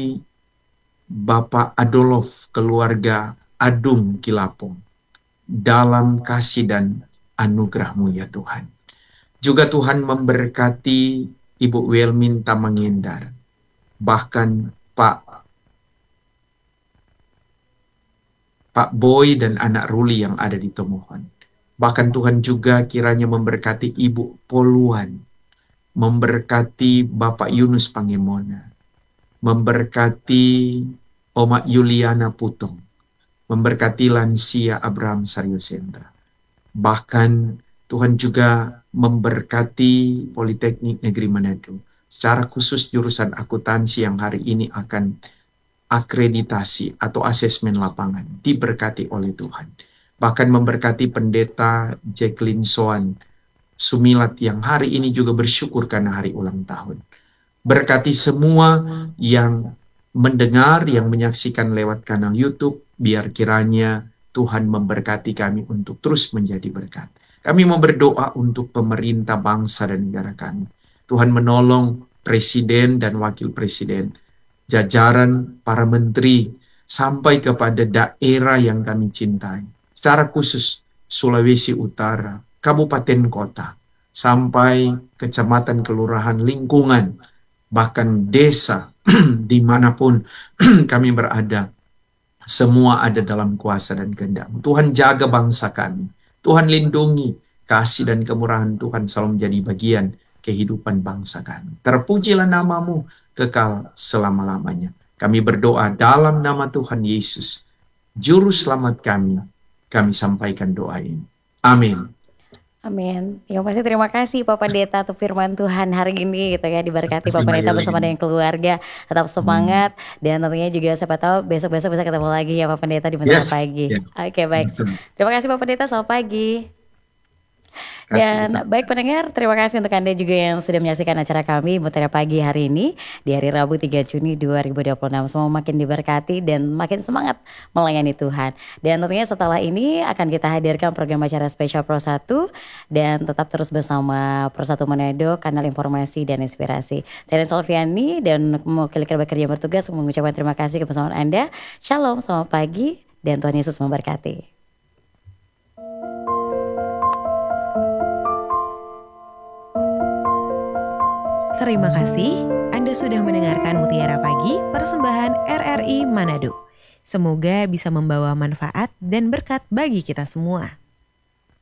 Bapak Adolf, keluarga Adung Kilapong, dalam kasih dan anugerah-Mu ya Tuhan. Juga Tuhan memberkati Ibu Welmin Tamangendar, bahkan Pak Pak Boy dan anak Ruli yang ada di Tomohon. Bahkan Tuhan juga kiranya memberkati Ibu Poluan, memberkati Bapak Yunus Pangemona, memberkati Oma Yuliana Putong, memberkati lansia Abraham Saryosendra. Bahkan Tuhan juga memberkati Politeknik Negeri Manado, secara khusus jurusan akuntansi yang hari ini akan akreditasi atau asesmen lapangan, diberkati oleh Tuhan. Bahkan memberkati Pendeta Jacqueline Soan Sumilat yang hari ini juga bersyukur karena hari ulang tahun. Berkati semua yang mendengar, yang menyaksikan lewat kanal YouTube, biar kiranya Tuhan memberkati kami untuk terus menjadi berkat. Kami mau berdoa untuk pemerintah bangsa dan negara kami. Tuhan menolong presiden dan wakil presiden, jajaran para menteri, sampai kepada daerah yang kami cintai. Secara khusus Sulawesi Utara, kabupaten kota, sampai kecamatan, kelurahan, lingkungan, bahkan desa, dimanapun kami berada, semua ada dalam kuasa dan kehendak. Tuhan jaga bangsa kami, Tuhan lindungi, kasih dan kemurahan Tuhan selalu menjadi bagian kehidupan bangsa kami. Terpujilah nama-Mu kekal selama-lamanya. Kami berdoa dalam nama Tuhan Yesus, Juru Selamat kami, kami sampaikan doa ini. Amin. Amin. Yang pasti terima kasih Pak Pendeta untuk firman Tuhan hari ini gitu ya. Diberkati Pak Pendeta bersama dengan keluarga. Tetap semangat. Hmm. Dan tentunya juga siapa tahu besok-besok bisa ketemu lagi ya Pak Pendeta di Mutiara yes. Pagi. Yeah. Oke baik. Terima kasih Pak Pendeta. Selamat pagi. Dan baik pendengar, terima kasih untuk Anda juga yang sudah menyaksikan acara kami Mutiara Pagi hari ini di hari Rabu tiga Juni dua ribu dua puluh enam. Semua makin diberkati dan makin semangat melayani Tuhan. Dan tentunya setelah ini akan kita hadirkan program acara spesial Pro satu dan tetap terus bersama Pro satu Manado, kanal informasi dan inspirasi. Saya Salviani dan mewakili kerabat kerja bertugas mengucapkan terima kasih kebersamaan Anda. Shalom, selamat pagi dan Tuhan Yesus memberkati. Terima kasih Anda sudah mendengarkan Mutiara Pagi persembahan R R I Manado. Semoga bisa membawa manfaat dan berkat bagi kita semua.